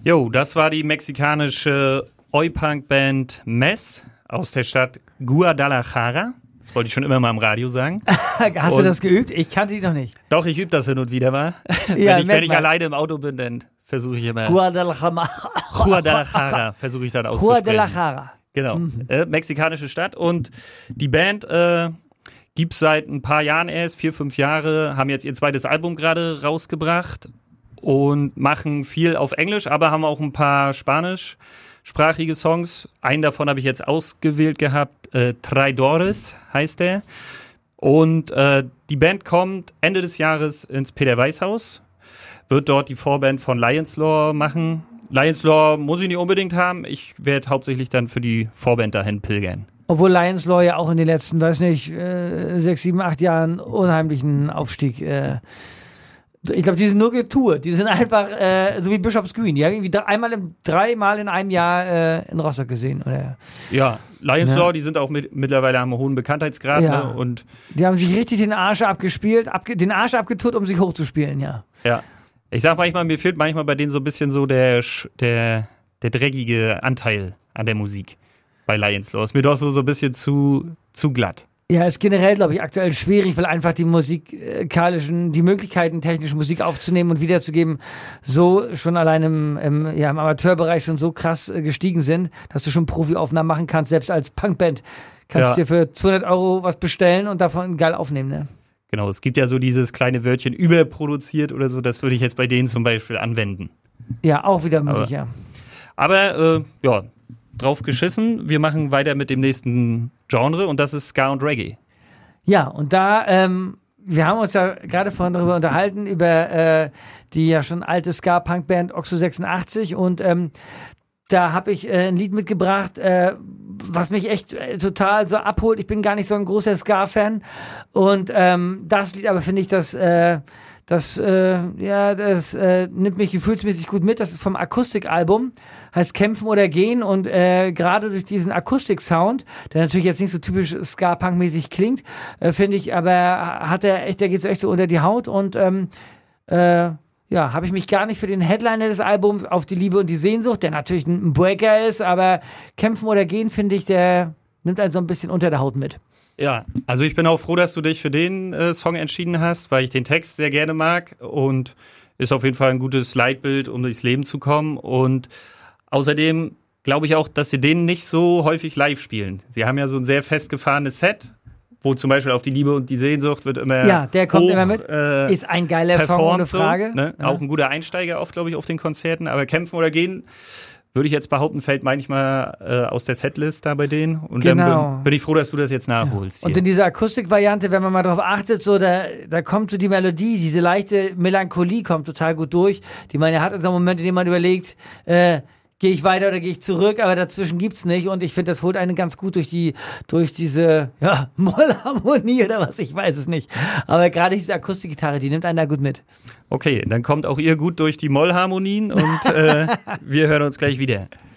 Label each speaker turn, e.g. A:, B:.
A: Jo, das war die mexikanische Oi-Punk-Band Mess aus der Stadt Guadalajara. Das wollte ich schon immer mal im Radio sagen.
B: Hast du das geübt? Ich kannte die noch nicht.
A: Doch, ich übe das hin und wieder mal.
B: Ja,
A: wenn ich alleine im Auto bin, dann versuche ich immer Guadalajara versuche ich dann auszusprechen.
B: Guadalajara.
A: Genau, mexikanische Stadt. Und die Band gibt es seit ein paar Jahren erst, 4-5 Jahre, haben jetzt ihr zweites Album gerade rausgebracht und machen viel auf Englisch, aber haben auch ein paar spanischsprachige Songs. Einen davon habe ich jetzt ausgewählt gehabt, Traidores heißt der. Und die Band kommt Ende des Jahres ins Peter-Weiß-Haus, wird dort die Vorband von Lions Law machen. Lions Law muss ich nicht unbedingt haben, ich werde hauptsächlich dann für die Vorband dahin pilgern.
B: Obwohl Lions Law ja auch in den letzten, 6, 7, 8 Jahren unheimlichen Aufstieg. Ich glaube, die sind nur getourt. Die sind einfach so wie Bishop's Green. Die haben irgendwie dreimal in einem Jahr in Rostock gesehen. Oder?
A: Ja, Lions Law, die sind auch mittlerweile haben einen hohen Bekanntheitsgrad.
B: Ja.
A: Ne? Und
B: die haben sich richtig den Arsch den Arsch abgetourt, um sich hochzuspielen, ja.
A: Ja. Ich sag manchmal, mir fehlt manchmal bei denen so ein bisschen so der dreckige Anteil an der Musik. Bei Lions Law. Ist mir doch so ein bisschen zu glatt.
B: Ja, ist generell, glaube ich, aktuell schwierig, weil einfach die die Möglichkeiten, technische Musik aufzunehmen und wiederzugeben, so schon allein im Amateurbereich schon so krass gestiegen sind, dass du schon Profi-Aufnahmen machen kannst, selbst als Punkband. Kannst du dir für 200 € was bestellen und davon geil aufnehmen, ne?
A: Genau, es gibt ja so dieses kleine Wörtchen überproduziert oder so, das würde ich jetzt bei denen zum Beispiel anwenden.
B: Ja, auch wieder möglich, ja.
A: Aber, drauf geschissen. Wir machen weiter mit dem nächsten Genre und das ist Ska und Reggae.
B: Ja, und da, wir haben uns ja gerade vorhin darüber unterhalten, über die ja schon alte Ska-Punk-Band Oxo 86 und da habe ich ein Lied mitgebracht, was mich echt total so abholt. Ich bin gar nicht so ein großer Ska-Fan und das Lied aber finde ich, das nimmt mich gefühlsmäßig gut mit. Das ist vom Akustikalbum, heißt Kämpfen oder Gehen und gerade durch diesen Akustik-Sound, der natürlich jetzt nicht so typisch Ska-Punk-mäßig klingt, finde ich, aber der geht so echt so unter die Haut und habe ich mich gar nicht für den Headliner des Albums Auf die Liebe und die Sehnsucht, der natürlich ein Breaker ist, aber Kämpfen oder Gehen, finde ich, der nimmt einen so ein bisschen unter der Haut mit.
A: Ja, also ich bin auch froh, dass du dich für den Song entschieden hast, weil ich den Text sehr gerne mag und ist auf jeden Fall ein gutes Leitbild, um durchs Leben zu kommen. Und außerdem glaube ich auch, dass sie den nicht so häufig live spielen. Sie haben ja so ein sehr festgefahrenes Set, wo zum Beispiel Auf die Liebe und die Sehnsucht wird immer
B: ja, der kommt immer mit. Ist ein geiler Song, ohne Frage.
A: So, ne? Ja. Auch ein guter Einsteiger oft, glaube ich, auf den Konzerten. Aber Kämpfen oder Gehen, würde ich jetzt behaupten, fällt manchmal aus der Setlist da bei denen. Und dann bin ich froh, dass du das jetzt nachholst.
B: Ja. Und in dieser Akustikvariante, wenn man mal drauf achtet, so da kommt so die Melodie, diese leichte Melancholie kommt total gut durch, die man ja hat in so einem Moment, in dem man überlegt, gehe ich weiter oder gehe ich zurück, aber dazwischen gibt's nicht und ich finde, das holt einen ganz gut durch diese Mollharmonie oder was, ich weiß es nicht. Aber gerade diese Akustikgitarre, die nimmt einen da gut mit.
A: Okay, dann kommt auch ihr gut durch die Mollharmonien und wir hören uns gleich wieder.